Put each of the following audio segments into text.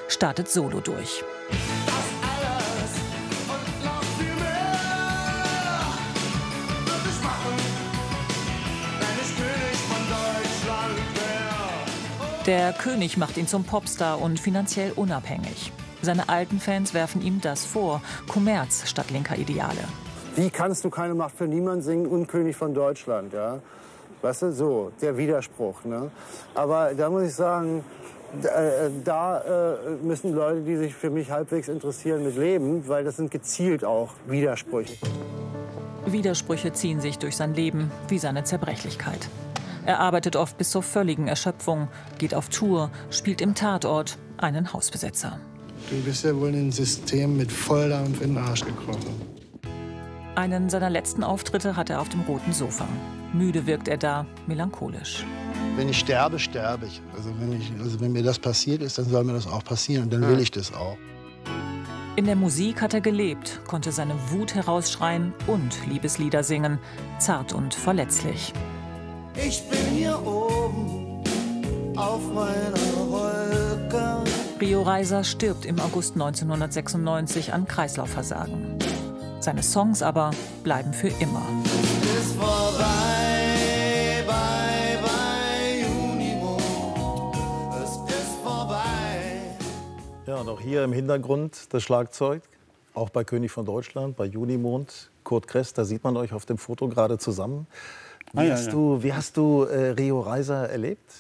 startet solo durch. Der König macht ihn zum Popstar und finanziell unabhängig. Seine alten Fans werfen ihm das vor, Kommerz statt linker Ideale. Wie kannst du keine Macht für niemanden singen und König von Deutschland, ja? Weißt du, so, der Widerspruch, ne? Aber da muss ich sagen, da müssen Leute, die sich für mich halbwegs interessieren, mit leben, weil das sind gezielt auch Widersprüche. Widersprüche ziehen sich durch sein Leben wie seine Zerbrechlichkeit. Er arbeitet oft bis zur völligen Erschöpfung, geht auf Tour, spielt im Tatort einen Hausbesetzer. Du bist ja wohl in ein System mit Volldampf in den Arsch gekrochen. Einen seiner letzten Auftritte hat er auf dem roten Sofa. Müde wirkt er da, melancholisch. Wenn ich sterbe, sterbe ich. Also wenn mir das passiert ist, dann soll mir das auch passieren und dann will ich das auch. In der Musik hat er gelebt, konnte seine Wut herausschreien und Liebeslieder singen, zart und verletzlich. Ich bin hier oben auf meiner Wolke. Rio Reiser stirbt im August 1996 an Kreislaufversagen. Seine Songs aber bleiben für immer. Es ist vorbei, bye, bye, Junimond. Es ist vorbei. Ja, und auch hier im Hintergrund das Schlagzeug, auch bei König von Deutschland, bei Junimond, Kurt Kress, da sieht man euch auf dem Foto gerade zusammen. Wie hast du Rio Reiser erlebt?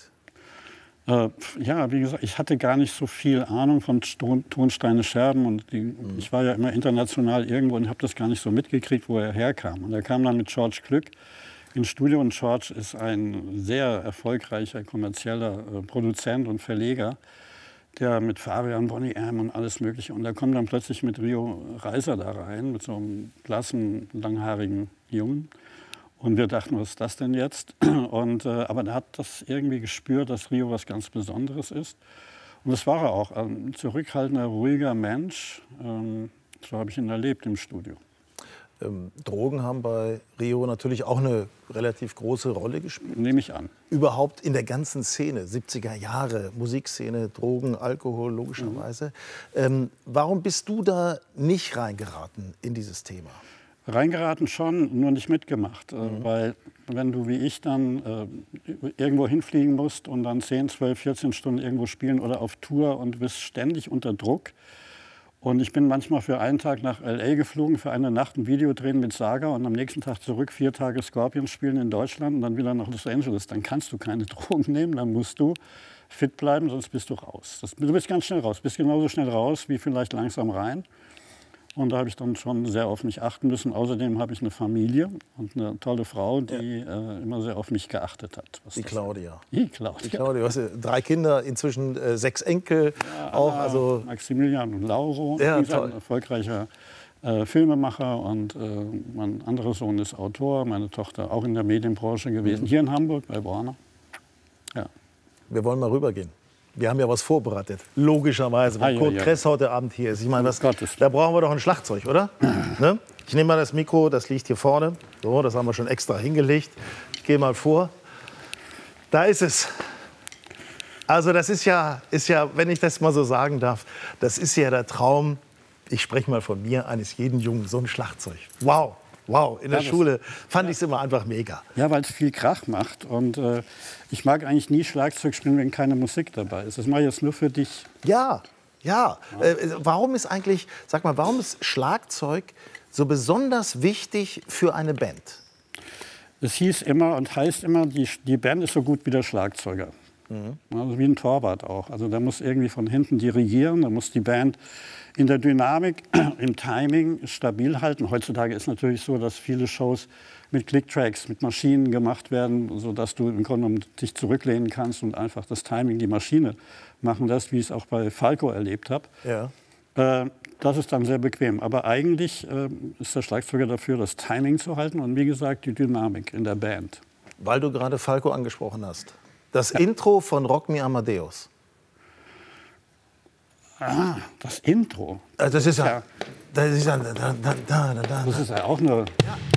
Ja, wie gesagt, ich hatte gar nicht so viel Ahnung von Tonsteine Scherben. Und ich war ja immer international irgendwo und habe das gar nicht so mitgekriegt, wo er herkam. Und er kam dann mit George Glück ins Studio. Und George ist ein sehr erfolgreicher kommerzieller Produzent und Verleger, der mit Fabian, Bonnie M. und alles Mögliche. Und da kommt dann plötzlich mit Rio Reiser da rein, mit so einem blassen, langhaarigen Jungen. Und wir dachten, was ist das denn jetzt? Aber er hat das irgendwie gespürt, dass Rio was ganz Besonderes ist. Und das war er auch. Ein zurückhaltender, ruhiger Mensch. So habe ich ihn erlebt im Studio. Drogen haben bei Rio natürlich auch eine relativ große Rolle gespielt. Nehme ich an. Überhaupt in der ganzen Szene, 70er Jahre, Musikszene, Drogen, Alkohol, logischerweise. Warum bist du da nicht reingeraten in dieses Thema? Reingeraten schon, nur nicht mitgemacht. Weil wenn du wie ich dann irgendwo hinfliegen musst und dann 10, 12, 14 Stunden irgendwo spielen oder auf Tour und bist ständig unter Druck. Und ich bin manchmal für einen Tag nach L.A. geflogen, für eine Nacht ein Video drehen mit Saga und am nächsten Tag zurück 4 Tage Scorpions spielen in Deutschland und dann wieder nach Los Angeles. Dann kannst du keine Drogen nehmen, dann musst du fit bleiben, sonst bist du raus. Du bist ganz schnell raus, bist genauso schnell raus wie vielleicht langsam rein. Und da habe ich dann schon sehr auf mich achten müssen. Außerdem habe ich eine Familie und eine tolle Frau, die immer sehr auf mich geachtet hat. Die Claudia. Die Claudia. Die Claudia. Du hast 3 Kinder, inzwischen 6 Enkel. Ja, auch, also Maximilian und Lauro. Ja, ein erfolgreicher Filmemacher. Und mein anderer Sohn ist Autor. Meine Tochter auch in der Medienbranche gewesen. Hier in Hamburg bei Warner. Ja. Wir wollen mal rübergehen. Wir haben ja was vorbereitet, logischerweise, weil Kurt Kress heute Abend hier ist. Ich meine, da brauchen wir doch ein Schlagzeug, oder? Ne? Ich nehme mal das Mikro, das liegt hier vorne. So, das haben wir schon extra hingelegt. Ich gehe mal vor. Da ist es. Also das ist ja, wenn ich das mal so sagen darf, das ist ja der Traum, ich spreche mal von mir, eines jeden Jungen, so ein Schlagzeug. Wow. Wow, in der Schule fand ich es immer einfach mega. Ja, weil es viel Krach macht. Und ich mag eigentlich nie Schlagzeug spielen, wenn keine Musik dabei ist. Das mache ich jetzt nur für dich. Ja. Warum ist eigentlich, sag mal, warum ist Schlagzeug so besonders wichtig für eine Band? Es hieß immer und heißt immer, die Band ist so gut wie der Schlagzeuger. Also wie ein Torwart auch. Also der muss irgendwie von hinten dirigieren, da muss die Band in der Dynamik, im Timing stabil halten. Heutzutage ist natürlich so, dass viele Shows mit Clicktracks, mit Maschinen gemacht werden, sodass du im Grunde genommen dich zurücklehnen kannst und einfach das Timing, die Maschine machen lässt, wie ich es auch bei Falco erlebt habe. Ja. Das ist dann sehr bequem. Aber eigentlich ist der Schlagzeuger dafür, das Timing zu halten und wie gesagt die Dynamik in der Band. Weil du gerade Falco angesprochen hast. Das Intro von Rock Me Amadeus. Ah, das Intro. Das ist ja auch eine